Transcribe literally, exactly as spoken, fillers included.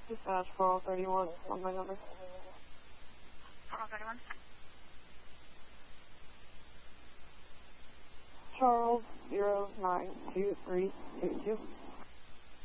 Dispatch four thirty-one on my number. four thirty-one. Charles zero nine two three two two.